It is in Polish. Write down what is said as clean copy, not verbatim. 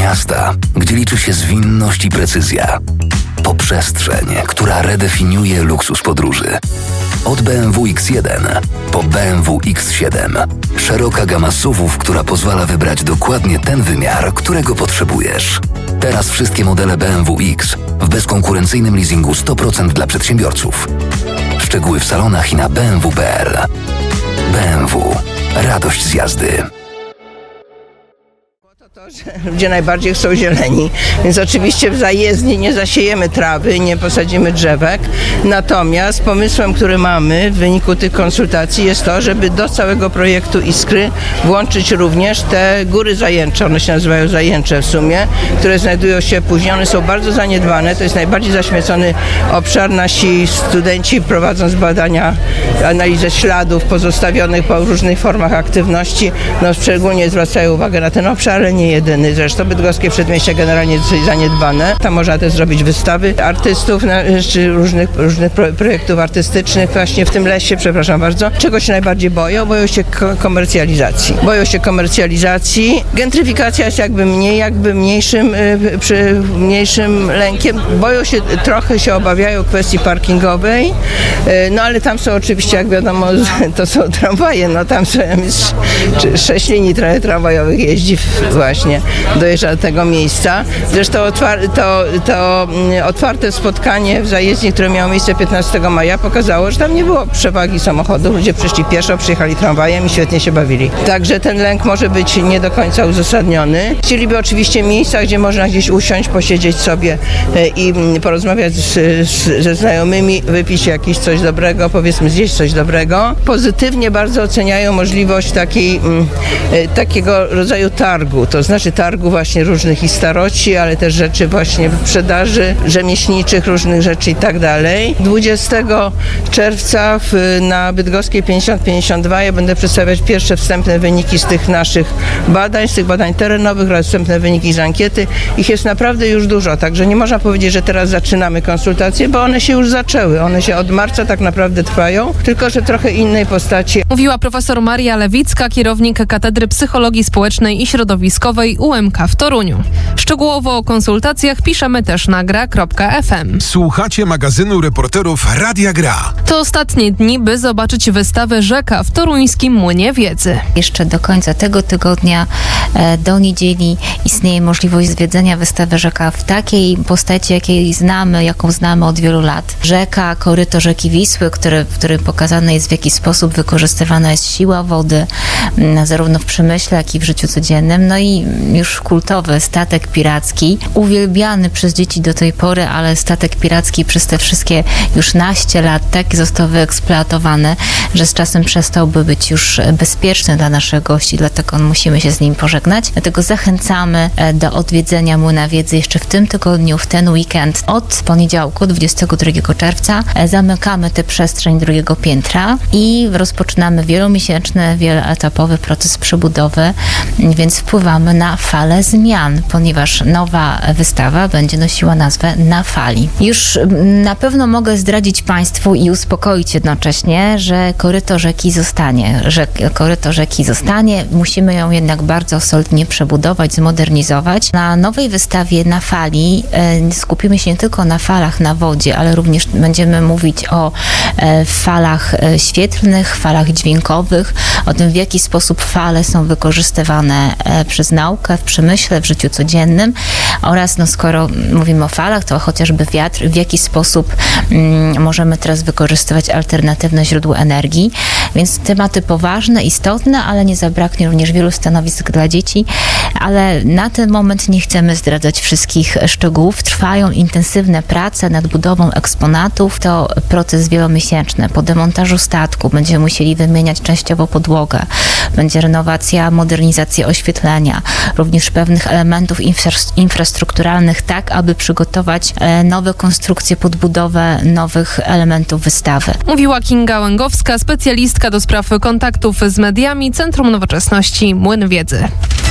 miasta, gdzie liczy się zwinność i precyzja, po przestrzeń, która redefiniuje luksus podróży. Od BMW X1 po BMW X7. Szeroka gama SUV-ów, która pozwala wybrać dokładnie ten wymiar, którego potrzebujesz. Teraz wszystkie modele BMW X w bezkonkurencyjnym leasingu 100% dla przedsiębiorców. Szczegóły w salonach i na bmw.pl. BMW. Radość z jazdy. To, że ludzie najbardziej chcą zieleni, więc oczywiście w zajezdni nie zasiejemy trawy, nie posadzimy drzewek, natomiast pomysłem, który mamy w wyniku tych konsultacji jest to, żeby do całego projektu Iskry włączyć również te góry zajęcze, one się nazywają zajęcze w sumie, które znajdują się później, one są bardzo zaniedbane, to jest najbardziej zaśmiecony obszar. Nasi studenci, prowadząc badania, analizę śladów pozostawionych po różnych formach aktywności, szczególnie zwracają uwagę na ten obszar, ale nie jedyny. Zresztą bydgoskie przedmieście generalnie jest zaniedbane. Tam można też zrobić wystawy artystów, czy różnych projektów artystycznych właśnie w tym lesie, przepraszam bardzo. Czego się najbardziej boją? Boją się komercjalizacji. Boją się komercjalizacji. Gentryfikacja jest jakby mniejszym lękiem. Boją się, trochę się obawiają kwestii parkingowej, no ale tam są oczywiście, jak wiadomo, to są tramwaje, no tam są 6 linii tramwajowych jeździ właśnie dojeżdża do tego miejsca. Zresztą to otwarte spotkanie w zajezdni, które miało miejsce 15 maja, pokazało, że tam nie było przewagi samochodów. Ludzie przyszli pieszo, przyjechali tramwajem i świetnie się bawili. Także ten lęk może być nie do końca uzasadniony. Chcieliby oczywiście miejsca, gdzie można gdzieś usiąść, posiedzieć sobie i porozmawiać ze znajomymi, wypić jakieś coś dobrego, powiedzmy zjeść coś dobrego. Pozytywnie bardzo oceniają możliwość takiego rodzaju targu, to znaczy targu właśnie różnych i staroci, ale też rzeczy właśnie sprzedaży rzemieślniczych, różnych rzeczy i tak dalej. 20 czerwca na Bydgoskiej 50-52 ja będę przedstawiać pierwsze wstępne wyniki z tych naszych badań, z tych badań terenowych oraz wstępne wyniki z ankiety. Ich jest naprawdę już dużo, także nie można powiedzieć, że teraz zaczynamy konsultacje, bo one się już zaczęły. One się od marca tak naprawdę trwają, tylko że trochę innej postaci. Mówiła profesor Maria Lewicka, kierownik Katedry Psychologii Społecznej i Środowiskowej UMK w Toruniu. Szczegółowo o konsultacjach piszemy też na gra.fm. Słuchacie magazynu reporterów Radia Gra. To ostatnie dni, by zobaczyć wystawę Rzeka w toruńskim Młynie Wiedzy. Jeszcze do końca tego tygodnia, do niedzieli istnieje możliwość zwiedzenia wystawy Rzeka w takiej postaci, jaką znamy od wielu lat. Rzeka, koryto rzeki Wisły, w którym pokazane jest, w jaki sposób wykorzystywana jest siła wody, zarówno w przemyśle, jak i w życiu codziennym. No i już kultowy statek piracki, uwielbiany przez dzieci do tej pory, ale statek piracki przez te wszystkie już naście lat tak został wyeksploatowany, że z czasem przestałby być już bezpieczny dla naszych gości, dlatego musimy się z nim pożegnać. Dlatego zachęcamy do odwiedzenia Młyna Wiedzy jeszcze w tym tygodniu, w ten weekend. Od poniedziałku, 22 czerwca, zamykamy tę przestrzeń drugiego piętra i rozpoczynamy wielomiesięczny, wieloetapowy proces przebudowy, więc wpływamy na falę zmian, ponieważ nowa wystawa będzie nosiła nazwę Na Fali. Już na pewno mogę zdradzić Państwu i uspokoić jednocześnie, że koryto rzeki zostanie. Musimy ją jednak bardzo solidnie przebudować, zmodernizować. Na nowej wystawie Na Fali skupimy się nie tylko na falach na wodzie, ale również będziemy mówić o falach świetlnych, falach dźwiękowych, o tym, w jaki sposób fale są wykorzystywane przez naukę, w przemyśle, w życiu codziennym oraz, skoro mówimy o falach, to chociażby wiatr, w jaki sposób możemy teraz wykorzystywać alternatywne źródła energii. Więc tematy poważne, istotne, ale nie zabraknie również wielu stanowisk dla dzieci, ale na ten moment nie chcemy zdradzać wszystkich szczegółów. Trwają intensywne prace nad budową eksponatów. To proces wielomiesięczny. Po demontażu statku będziemy musieli wymieniać częściowo podłogę. Będzie renowacja, modernizacja oświetlenia, również pewnych elementów infrastrukturalnych, tak aby przygotować nowe konstrukcje pod budowę nowych elementów wystawy. Mówiła Kinga Łęgowska, specjalistka do spraw kontaktów z mediami, Centrum Nowoczesności Młyn Wiedzy.